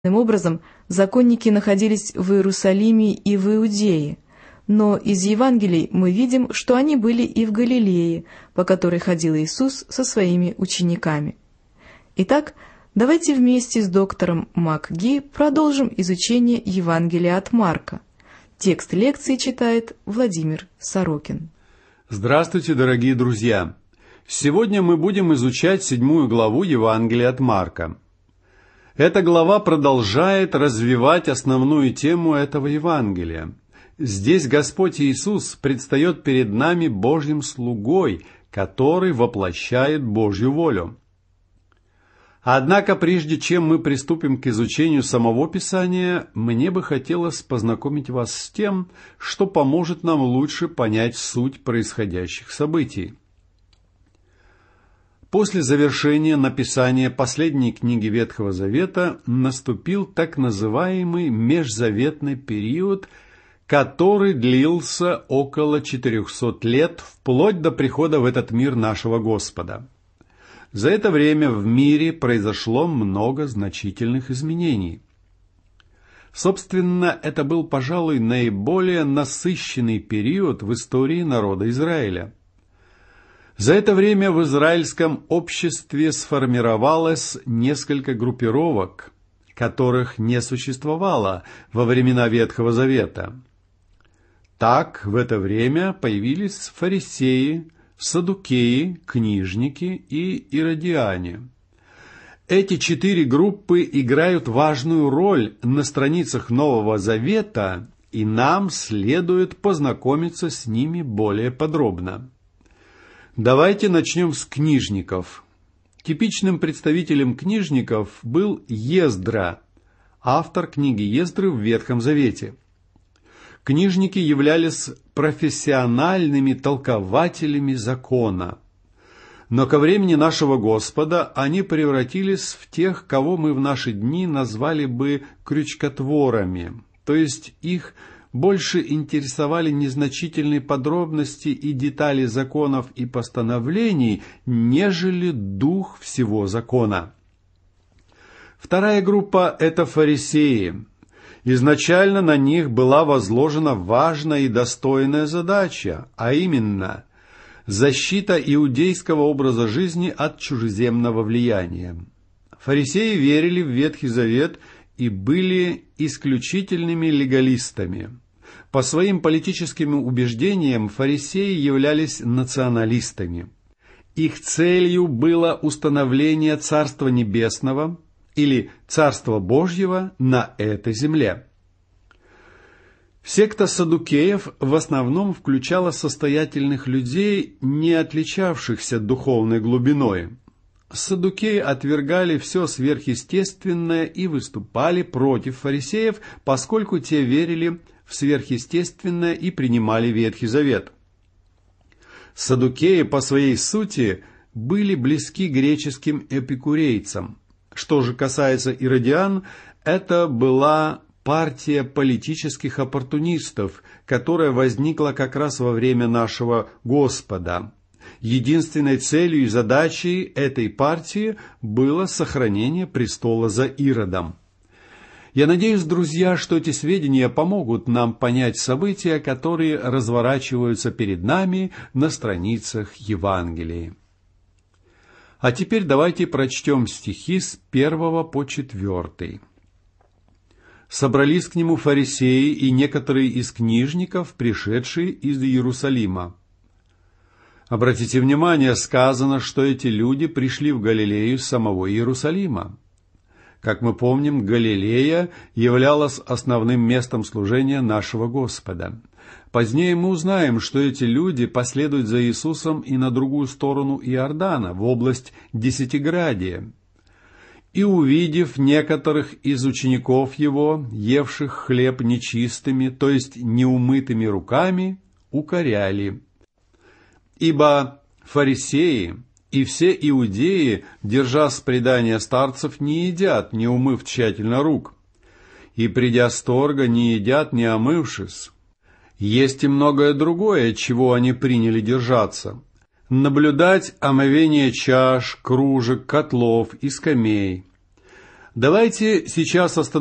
Таким образом, законники находились в Иерусалиме и в Иудее, но из Евангелий мы видим, что они были и в Галилее, по которой ходил Иисус со своими учениками. Итак, давайте вместе с доктором МакГи продолжим изучение Евангелия от Марка. Текст лекции читает Владимир Сорокин. Здравствуйте, дорогие друзья! Сегодня мы будем изучать 7 главу Евангелия от Марка. Эта глава продолжает развивать основную тему этого Евангелия. Здесь Господь Иисус предстает перед нами Божьим слугой, который воплощает Божью волю. Однако, прежде чем мы приступим к изучению самого Писания, мне бы хотелось познакомить вас с тем, что поможет нам лучше понять суть происходящих событий. После завершения написания последней книги Ветхого Завета наступил так называемый межзаветный период, который длился около 400 лет, вплоть до прихода в этот мир нашего Господа. За это время в мире произошло много значительных изменений. Собственно, это был, пожалуй, наиболее насыщенный период в истории народа Израиля. За это время в израильском обществе сформировалось несколько группировок, которых не существовало во времена Ветхого Завета. Так, в это время появились фарисеи, саддукеи, книжники и иродиане. Эти 4 группы играют важную роль на страницах Нового Завета, и нам следует познакомиться с ними более подробно. Давайте начнем с книжников. Типичным представителем книжников был Ездра, автор книги Ездры в Ветхом Завете. Книжники являлись профессиональными толкователями закона. Но ко времени нашего Господа они превратились в тех, кого мы в наши дни назвали бы крючкотворами, то есть их больше интересовали незначительные подробности и детали законов и постановлений, нежели дух всего закона. Вторая группа – это фарисеи. Изначально на них была возложена важная и достойная задача, а именно защита иудейского образа жизни от чужеземного влияния. Фарисеи верили в Ветхий Завет и были исключительными легалистами. По своим политическим убеждениям фарисеи являлись националистами. Их целью было установление Царства Небесного или Царства Божьего на этой земле. Секта саддукеев в основном включала состоятельных людей, не отличавшихся духовной глубиной. Саддукеи отвергали все сверхъестественное и выступали против фарисеев, поскольку те верили в сверхъестественное и принимали Ветхий Завет. Саддукеи по своей сути были близки греческим эпикурейцам. Что же касается иродиан, это была партия политических оппортунистов, которая возникла как раз во время нашего Господа. Единственной целью и задачей этой партии было сохранение престола за Иродом. Я надеюсь, друзья, что эти сведения помогут нам понять события, которые разворачиваются перед нами на страницах Евангелия. А теперь давайте прочтем стихи с 1 по 4. «Собрались к нему фарисеи и некоторые из книжников, пришедшие из Иерусалима». Обратите внимание, сказано, что эти люди пришли в Галилею с самого Иерусалима. Как мы помним, Галилея являлась основным местом служения нашего Господа. Позднее мы узнаем, что эти люди последуют за Иисусом и на другую сторону Иордана, в область Десятиградия. «И, увидев некоторых из учеников его, евших хлеб нечистыми, то есть неумытыми руками, укоряли. Ибо фарисеи и все иудеи, держа с предания старцев, не едят, не умыв тщательно рук, и, придя с торга, не едят, не омывшись. Есть и многое другое, чего они приняли держаться. Наблюдать омовение чаш, кружек, котлов и скамей. Давайте сейчас остановимся